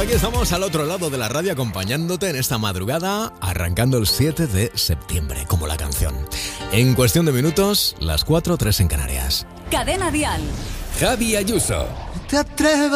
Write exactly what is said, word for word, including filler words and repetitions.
aquí estamos al otro lado de la radio acompañándote en esta madrugada, arrancando el siete de septiembre, como la canción. En cuestión de minutos, las cuatro, tres en Canarias. Cadena Dial. Javi Ayuso. Te atreves